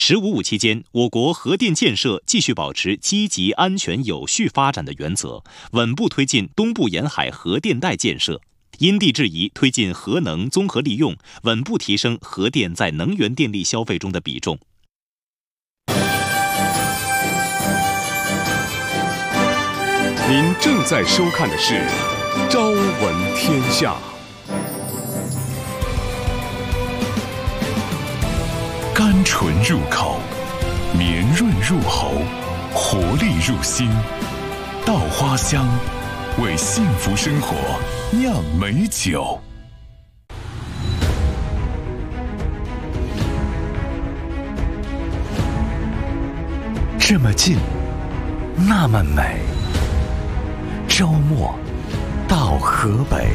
“15+5”期间，我国核电建设继续保持积极、安全、有序发展的原则，稳步推进东部沿海核电带建设，因地制宜推进核能综合利用，稳步提升核电在能源电力消费中的比重。 您正在收看的是《朝闻天下》。 甘醇入口，绵润入喉，活力入心。稻花香，为幸福生活酿美酒。这么近，那么美。周末到河北。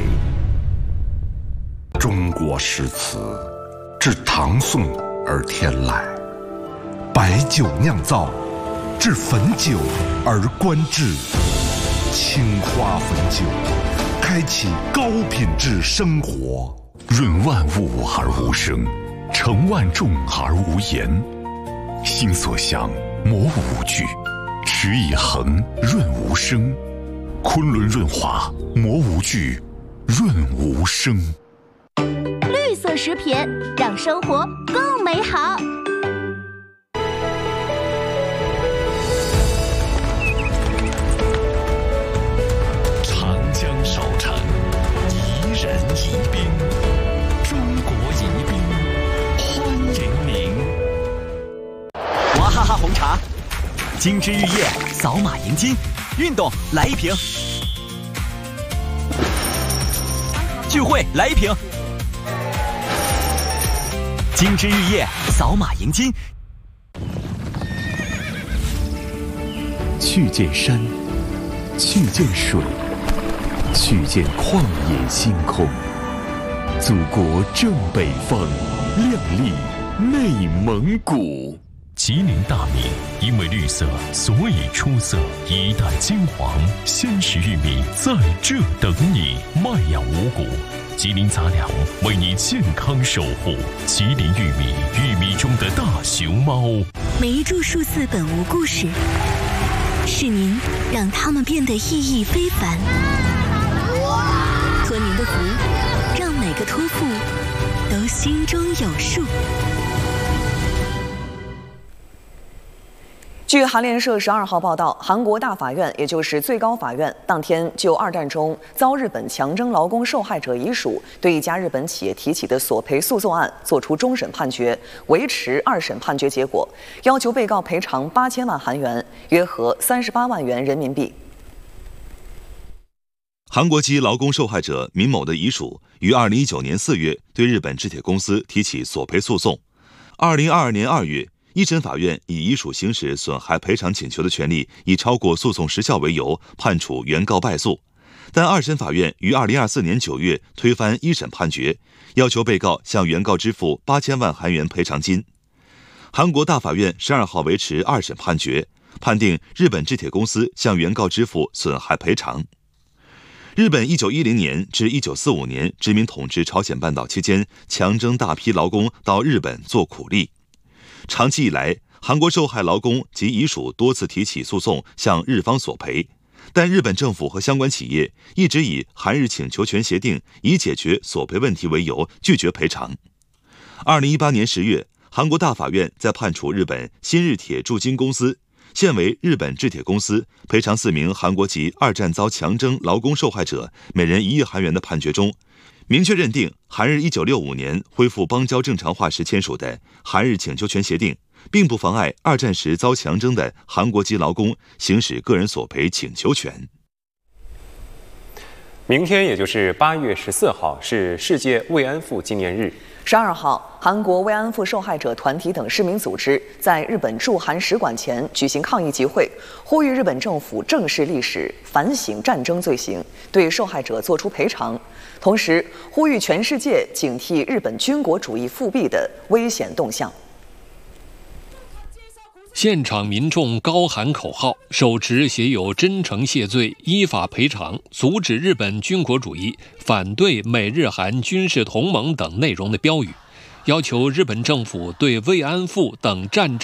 中国诗词自唐宋而天来，白酒酿造，至汾酒而观之。青花汾酒，开启高品质生活。 润万物而无声，成万众而无言。心所向，磨无惧；持以恒，润无声。昆仑润滑，磨无惧，润无声。 绿色食品，让生活更美好。 长江少城，宜人宜宾，中国宜宾，欢迎您。 娃哈哈红茶，金枝玉叶，扫码赢金。运动来一瓶，聚会来一瓶，金枝玉叶，扫码赢金。 去见山，去见水，去见旷野星空。祖国正北方，亮丽内蒙古。吉林大米因为绿色，所以出色。一代金黄，鲜食玉米在这等你。麦芽五谷，吉林杂粮为你健康守护。吉林玉米，玉米中的大熊猫。 每一株树寺本无故事，是您让它们变得意义非凡。托您的福，让每个托付都心中有数。 据韩联社12号报道，韩国大法院，也就是最高法院，当天就二战中遭日本强征劳工受害者遗属对一家日本企业提起的索赔诉讼案作出终审判决，维持二审判决结果，要求被告赔偿8000万韩元，约合38万元人民币。 韩国籍劳工受害者民某的遗属于2019年4月对日本制铁公司提起索赔诉讼。2022年2月，一审法院以遗属行使损害赔偿请求的权利已超过诉讼时效为由，判处原告败诉。但二审法院于2024年9月推翻一审判决，要求被告向原告支付8000万韩元赔偿金。韩国大法院12号维持二审判决，判定日本制铁公司向原告支付损害赔偿。日本1910年至1945年殖民统治朝鲜半岛期间，强征大批劳工到日本做苦力。长期以来，韩国受害劳工及遗属多次提起诉讼向日方索赔，但日本政府和相关企业一直以韩日请求权协定以解决索赔问题为由，拒绝赔偿。2018年10月，韩国大法院在判处日本新日铁铸金公司现为日本制铁公司赔偿4名韩国籍二战遭强征劳工受害者每人1亿韩元的判决中，明确认定韩日1965年恢复邦交正常化时签署的韩日请求权协定，并不妨碍二战时遭强征的韩国籍劳工行使个人索赔请求权。 明天，也就是8月14号，是世界慰安妇纪念日。 12号，韩国慰安妇受害者团体等市民组织在日本驻韩使馆前举行抗议集会，呼吁日本政府正视历史，反省战争罪行，对受害者作出赔偿，同时呼吁全世界警惕日本军国主义复辟的危险动向。 现场民众高喊口号，手持写有真诚谢罪、依法赔偿、阻止日本军国主义、反对美日韩军事同盟等内容的标语，要求日本政府对慰安妇等战争